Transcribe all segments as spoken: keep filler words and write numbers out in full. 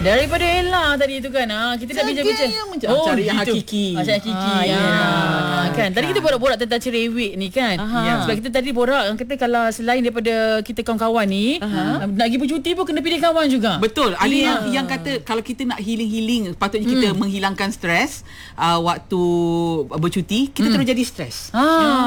Daripada Ella tadi tu kan. Ha, kita dah bincang-bincang. Oh, cari yang hakiki. Ah, cari hakiki. Ah, ya. yeah. Kan. Tadi kita borak-borak tentang cerewet ni kan. Aha. Sebab kita tadi borak orang kata kalau selain daripada kita kawan-kawan ni, Aha. nak pergi bercuti pun kena pilih kawan juga. Betul. Ada yeah. yang yang kata kalau kita nak healing-healing, patutnya kita hmm. menghilangkan stres uh, waktu bercuti, kita hmm. terus jadi stres. Ah.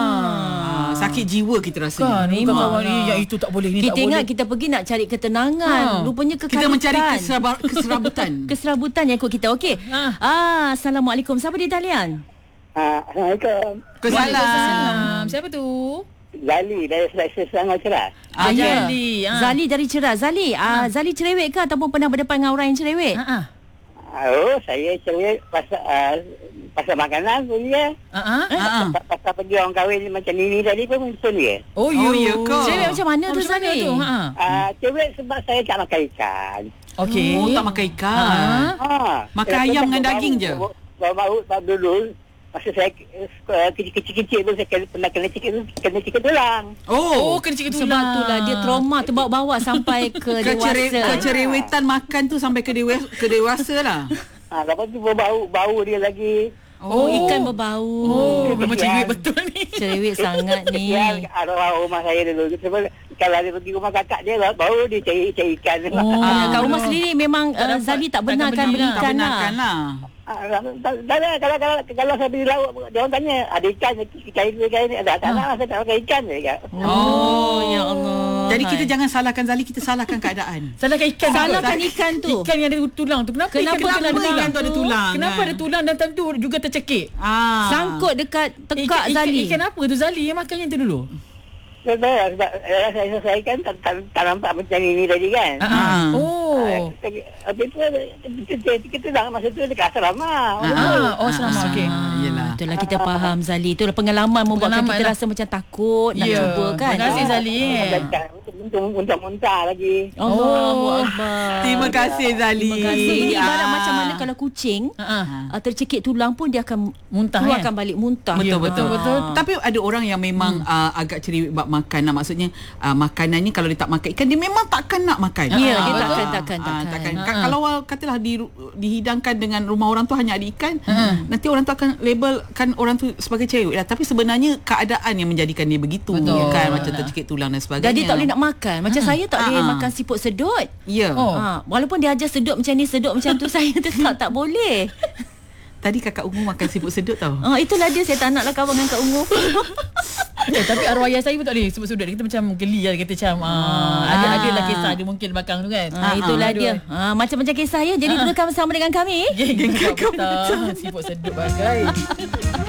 Ah, sakit jiwa kita rasanya. Kan, bukan kawan ni yang itu tak boleh, ni kita tak ingat boleh. kita pergi nak cari ketenangan. Ha. Rupanya kekalikan. Kita mencari keserab- keserabutan. Keserabutan yang ikut kita. Okey. Ha. Ah, Assalamualaikum. Siapa di talian? Ah, Assalamualaikum. Kesalam. Siapa tu? Zali dari Selesa Selangor Ceras. Ah, ya. Zali. Ah. Zali dari Ceras. Zali, ah, Zali cerewet ke ataupun pernah berdepan dengan orang yang cerewet? Ha ah. Ah, oh, saya cerewet pasal uh, pasal makanan pun dia. Ha ah. Ah. Pasal, pasal pergi orang kahwin macam Nini tadi pun pun dia. Oh, Oh, you. ya ke? Cerewet macam mana tu, Macam mana Zali? tu? Ha. Ah, cerewet sebab saya tak makan ikan. Okey. Oh, tak makan ikan. Ah. Ah, Makan ayam dengan daging je? Baru baru dulu masa saya uh, kecil-kecil tu saya kena, pernah kena cikgu kena cikgu tulang. Oh, Oh, kena cikgu Sebab itulah dia trauma terbawa-bawa sampai ke Kecere- dewasa. kecerewetan makan tu sampai ke dewasa, ke dewasa lah. Ah, lepas tu bau bau dia lagi. Oh, ikan berbau. Oh, memang Kesian. cerewet betul ni. Cerewet sangat ni. Kesian arwah rumah saya dulu. Sebab kalau dia pergi rumah kakak dia lah, baru dia cari, cari ikan. Oh. Ah, kat rumah sendiri memang Tak uh, dapat- Zali tak takkan benarkan beli beli lah. Tak ikan benarkan lah. lah. Ah, tak, tak ada. Kalau, kalau, kalau saya pergi laut, dia orang tanya, ada ikan, ikan ini, ikan ini. Tak nak, saya tak makan ikan. Dia kata. Oh, ya Allah. Jadi kita Hai. jangan salahkan Zali, kita salahkan keadaan. Salahkan ikan. Salahkan juga. ikan tu. Ikan yang ada tulang tu. Kenapa, Kenapa ikan, kenapa ada ikan tu ada tulang, Kenapa kan? ada tulang dan time tu juga tercekik? Ah. Sangkut dekat tekak ikan, Zali. Ikan, ikan apa tu Zali yang makan yang tu dulu? Sebab sebab eh, saya saya kan tak, tak, tak nampak macam ini tadi kan. Ah. Oh. Habis tu kita kita dah masa tu dekat asrama. Ah. Oh, selama okey. Ah, yelah. Itulah kita faham Zali. Itulah pengalaman membuatkan Pengalaman kita lah. rasa macam takut nak Ya. cuba kan. Terima kasih Zali. Muntah-muntah lagi. Allahu Oh. Akbar. Terima kasih Zali. Terima kasih. Ini ibarat Ah. macam mana kalau kucing Ha ah. uh, tercekik tulang pun dia akan Muntah, keluarkan kan? balik muntah. Betul Ya, betul betul. betul. Tapi ada orang yang memang hmm. uh, agak cerewet bab makan. Nah, maksudnya uh, makanan ni kalau dia tak makan ikan dia memang takkan nak makan. Ya, Ah, dia betul. takkan takkan Ah, takkan. takkan. Ah, Ka- ah. Kalau katalah di, dihidangkan dengan rumah orang tu hanya ada ikan, Ah. nanti orang tu akan labelkan orang tu sebagai cerewet lah. Tapi sebenarnya keadaan yang menjadikan dia begitu. Betul. Kan macam tercekik tulang dan sebagainya. Dan dia tak boleh nak makan. Macam saya tak boleh Ah. makan siput sedut. Ya. Oh. Ha, walaupun dia ajar sedut macam ni, sedut macam tu, saya tetap tak boleh. Tadi kakak Ungu makan siput sedut tau. Ha, itulah dia, saya tak naklah kawan dengan Kak Ungu. Ya, tapi arwah ayah saya pun tak boleh sebut sudut. Kita macam geli lah. Kita macam ah, ada ada lah kisah dia mungkin belakang tu kan. Ha, itulah Aduh. dia. Ha, macam-macam kisah ya. Jadi teruskan bersama dengan kami. Geng kakak betul. Siput sedut bagai.